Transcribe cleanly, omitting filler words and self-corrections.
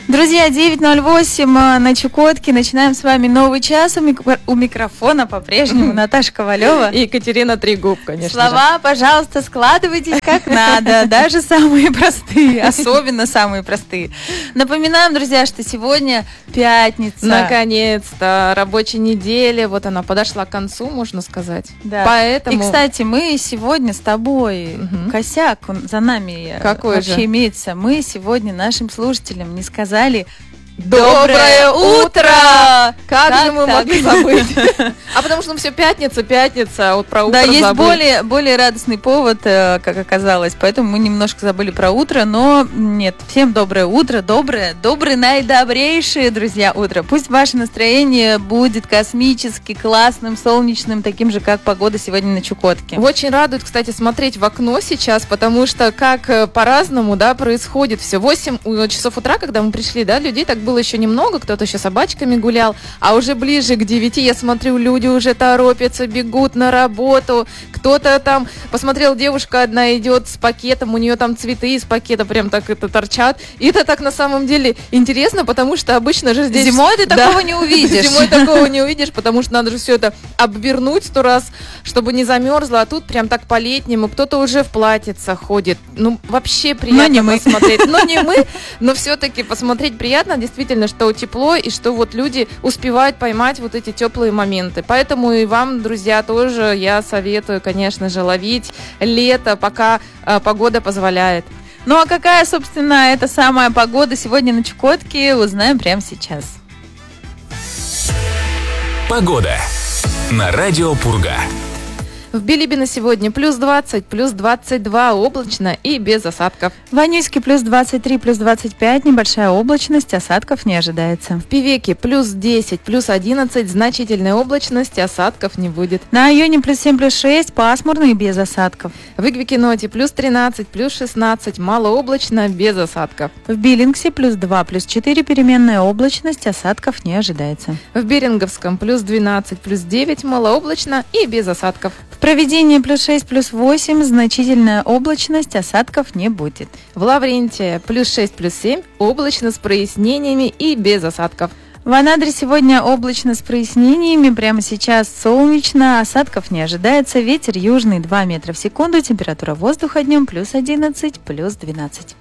Друзья, 9:08 на Чукотке. Начинаем с вами новый час. У микрофона по-прежнему Наташа Ковалева. И Екатерина Трегуб, конечно. Слова, пожалуйста, складывайтесь как надо. Даже самые простые, особенно самые простые. Напоминаем, друзья, что сегодня пятница. Наконец-то рабочая неделя. Вот она подошла к концу, можно сказать. Да. Поэтому... И, кстати, мы сегодня с тобой, косяк за нами Какой вообще же? имеется. Мы сегодня нашим слушателям не сказали Доброе утро! Как же мы так? могли забыть? А потому что все пятница, а вот про утро Да, есть забыли. более радостный повод, как оказалось, поэтому мы немножко забыли про утро, но нет, всем доброе утро, доброе, наидобрейшее, друзья, утро. Пусть ваше настроение будет космически классным, солнечным, таким же, как погода сегодня на Чукотке. Очень радует, кстати, смотреть в окно сейчас, потому что как по-разному, да, происходит все. 8 часов утра, когда мы пришли, да, людей так было еще немного, кто-то еще собачками гулял, а уже ближе к 9 я смотрю, люди уже торопятся, бегут на работу, кто-то там, посмотрел, девушка одна идет с пакетом, у нее там цветы из пакета прям так это торчат, и это так на самом деле интересно, потому что обычно же здесь... Зимой ты такого не увидишь. Зимой такого не увидишь, потому что надо же все это обвернуть 100 раз, чтобы не замерзло, а тут прям так по-летнему, кто-то уже в платьицах ходит, ну вообще приятно посмотреть. Но не мы, но все-таки посмотреть приятно, действительно, что тепло и что вот люди успевают поймать вот эти теплые моменты. Поэтому и вам, друзья, тоже я советую, конечно же, ловить лето, пока погода позволяет. Ну а какая, собственно, эта самая погода сегодня на Чукотке, узнаем прямо сейчас. Погода на радио Пурга. В Билибино сегодня плюс 20, плюс 22, облачно и без осадков. В Анюське плюс 23, плюс 25, небольшая облачность, осадков не ожидается. В Певеке плюс 10, плюс 11, значительная облачность, осадков не будет. На Айоне плюс 7, плюс 6, пасмурно и без осадков. В Игвикиноте плюс 13, плюс 16, малооблачно, без осадков. В Биллингсе плюс 2, плюс 4, переменная облачность, осадков не ожидается. В Беринговском плюс 12, плюс 9, малооблачно и без осадков. В Провидении плюс 6, плюс 8, значительная облачность, осадков не будет. В Лаврентия плюс 6, плюс 7, облачно с прояснениями и без осадков. В Анадыре сегодня облачно с прояснениями, прямо сейчас солнечно, осадков не ожидается, ветер южный 2 метра в секунду, температура воздуха днем плюс 11, плюс 12.